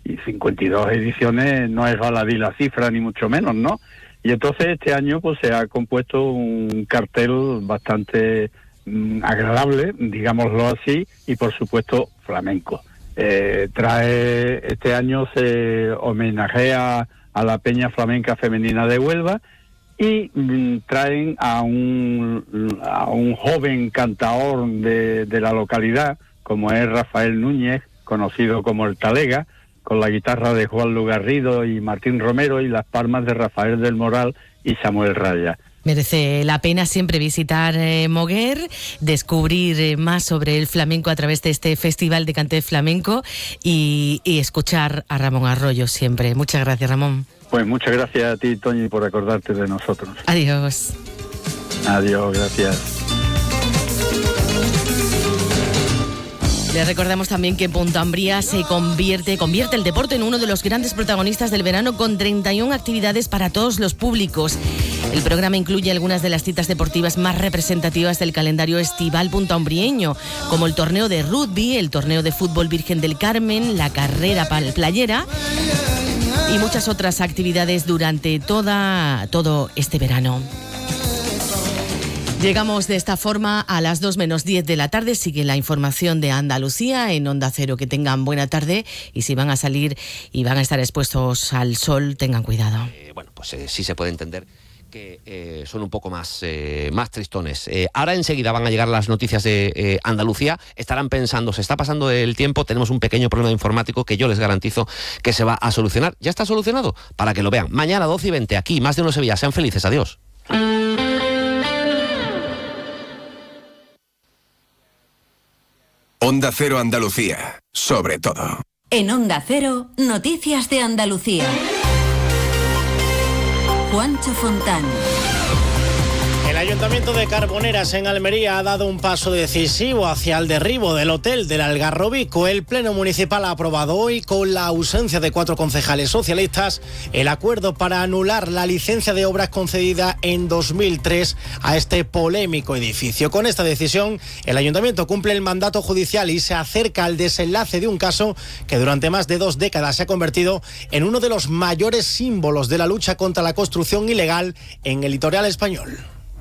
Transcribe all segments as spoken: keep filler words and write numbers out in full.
y cincuenta y dos ediciones no es baladí la cifra, ni mucho menos, ¿no? Y entonces este año pues se ha compuesto un cartel bastante mmm, agradable, digámoslo así, y por supuesto flamenco. Eh, trae, este año se homenajea a la Peña Flamenca Femenina de Huelva y mmm, traen a un, a un joven cantaor de, de la localidad, como es Rafael Núñez, conocido como el Talega, con la guitarra de Juan Lugarrido y Martín Romero y las palmas de Rafael del Moral y Samuel Raya. Merece la pena siempre visitar eh, Moguer, descubrir eh, más sobre el flamenco a través de este Festival de Cante Flamenco y, y escuchar a Ramón Arroyo siempre. Muchas gracias, Ramón. Pues muchas gracias a ti, Toñi, por acordarte de nosotros. Adiós. Adiós, gracias. Les recordamos también que Punta Umbría se convierte, convierte el deporte en uno de los grandes protagonistas del verano con treinta y una actividades para todos los públicos. El programa incluye algunas de las citas deportivas más representativas del calendario estival puntaumbrieño, como el torneo de rugby, el torneo de fútbol Virgen del Carmen, la carrera playera y muchas otras actividades durante toda, todo este verano. Llegamos de esta forma a las dos menos diez de la tarde. Sigue la información de Andalucía en Onda Cero. Que tengan buena tarde y si van a salir y van a estar expuestos al sol, tengan cuidado. Eh, bueno, pues eh, sí se puede entender que eh, son un poco más, eh, más tristones. Eh, ahora enseguida van a llegar las noticias de eh, Andalucía. Estarán pensando, se está pasando el tiempo, tenemos un pequeño problema informático que yo les garantizo que se va a solucionar. ¿Ya está solucionado? Para que lo vean. Mañana doce y veinte, aquí, Más de Uno Sevilla. Sean felices. Adiós. Onda Cero Andalucía, sobre todo. En Onda Cero, Noticias de Andalucía. Juancho Fontán. El Ayuntamiento de Carboneras en Almería ha dado un paso decisivo hacia el derribo del hotel del Algarrobico. El Pleno Municipal ha aprobado hoy, con la ausencia de cuatro concejales socialistas, el acuerdo para anular la licencia de obras concedida en dos mil tres a este polémico edificio. Con esta decisión, el Ayuntamiento cumple el mandato judicial y se acerca al desenlace de un caso que durante más de dos décadas se ha convertido en uno de los mayores símbolos de la lucha contra la construcción ilegal en el litoral español.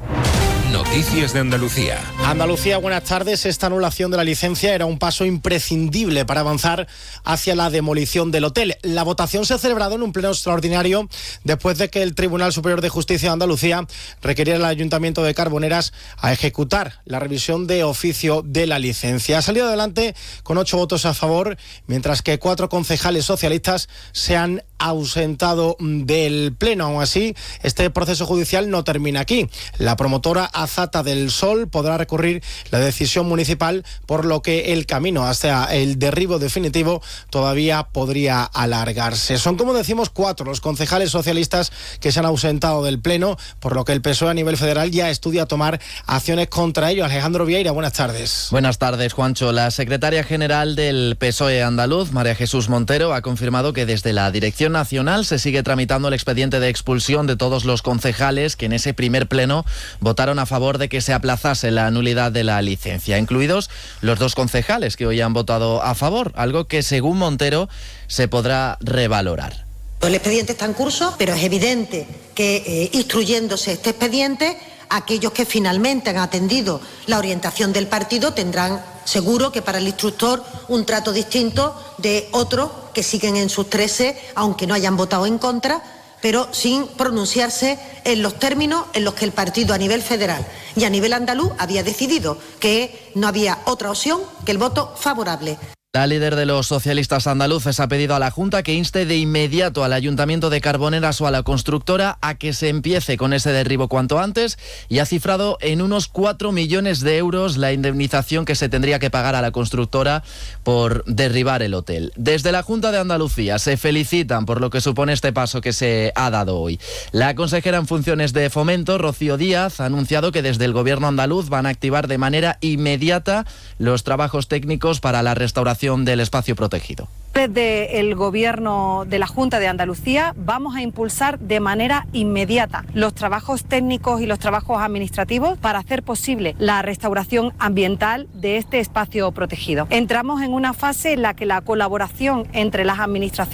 Noticias de Andalucía. Andalucía, buenas tardes. Esta anulación de la licencia era un paso imprescindible para avanzar hacia la demolición del hotel. La votación se ha celebrado en un pleno extraordinario después de que el Tribunal Superior de Justicia de Andalucía requiriera al Ayuntamiento de Carboneras a ejecutar la revisión de oficio de la licencia. Ha salido adelante con ocho votos a favor, mientras que cuatro concejales socialistas se han ausentado del pleno. Aún así, este proceso judicial no termina aquí. La promotora Azata del Sol podrá recurrir la decisión municipal, por lo que el camino hacia el derribo definitivo todavía podría alargarse. Son, como decimos, cuatro los concejales socialistas que se han ausentado del pleno, por lo que el P S O E a nivel federal ya estudia tomar acciones contra ellos. Alejandro Vieira, buenas tardes. Buenas tardes, Juancho. La secretaria general del P S O E andaluz, María Jesús Montero, ha confirmado que desde la Dirección Nacional se sigue tramitando el expediente de expulsión de todos los concejales que en ese primer pleno votaron a favor de que se aplazase la nulidad de la licencia, incluidos los dos concejales que hoy han votado a favor, algo que según Montero se podrá revalorar. El expediente está en curso, pero es evidente que eh, instruyéndose este expediente, aquellos que finalmente han atendido la orientación del partido tendrán seguro que para el instructor un trato distinto de otros que siguen en sus trece, aunque no hayan votado en contra, pero sin pronunciarse en los términos en los que el partido a nivel federal y a nivel andaluz había decidido que no había otra opción que el voto favorable. La líder de los socialistas andaluces ha pedido a la Junta que inste de inmediato al Ayuntamiento de Carboneras o a la constructora a que se empiece con ese derribo cuanto antes y ha cifrado en unos cuatro millones de euros la indemnización que se tendría que pagar a la constructora por derribar el hotel. Desde la Junta de Andalucía se felicitan por lo que supone este paso que se ha dado hoy. La consejera en funciones de Fomento, Rocío Díaz, ha anunciado que desde el Gobierno andaluz van a activar de manera inmediata los trabajos técnicos para la restauración del espacio protegido. Desde el Gobierno de la Junta de Andalucía vamos a impulsar de manera inmediata los trabajos técnicos y los trabajos administrativos para hacer posible la restauración ambiental de este espacio protegido. Entramos en una fase en la que la colaboración entre las administraciones